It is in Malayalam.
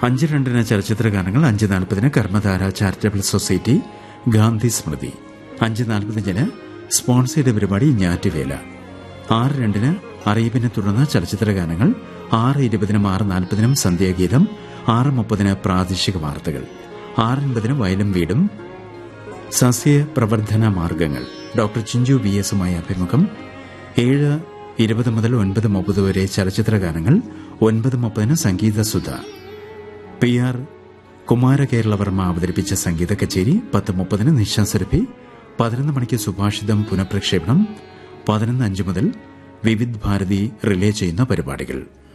5:02 ചലച്ചിത്ര ഗാനങ്ങൾ, 5:40 കർമ്മധാര ചാരിറ്റബിൾ സൊസൈറ്റി ഗാന്ധി സ്മൃതി, 5:45 സ്പോൺസേഡ് പരിപാടി ഞാറ്റുവേല, 6:02 അറിയിപ്പിനെ തുടർന്ന് ചലച്ചിത്ര ഗാനങ്ങൾ, 6:20 6:40 സന്ധ്യാഗീതം, 6:30 പ്രാദേശിക വാർത്തകൾ, 6:50 വയലും വീടും സസ്യപ്രവർദ്ധന മാർഗങ്ങൾ ഡോക്ടർ ചിഞ്ചു VS-യുമായി അഭിമുഖം, 7:20 മുതൽ 9:30 വരെ ചലച്ചിത്ര ഗാനങ്ങൾ, 9:30 സംഗീതസുധ PR കുമാരകേരളവർമ്മ അവതരിപ്പിച്ച സംഗീത കച്ചേരി, 10:30 നിശാസുരഭി, 11 മണിക്ക് സുഭാഷിതം പുനഃപ്രക്ഷേപണം, 11:05 മുതൽ വിവിധ് ഭാരതി റിലേ ചെയ്യുന്ന പരിപാടികൾ.